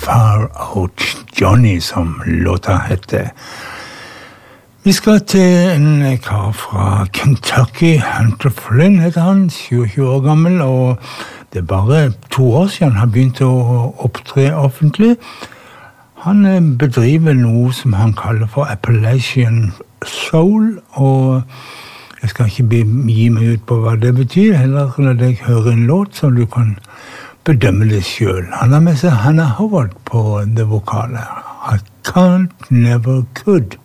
Far Out Johnny, som låta heter. Vi skal til en kar fra Kentucky, Hunter Flynn heter han, 27 år gammel, og det er bare 2 år siden han begynte å opptre offentlig. Han bedriver noe som han kaller for Appalachian Soul, og jeg skal ikke gi meg ut på hva det betyr, heller når jeg hører en låt så du kan bedømme det selv. Han har med seg Hannah Howard på det vokale. I can't, never could.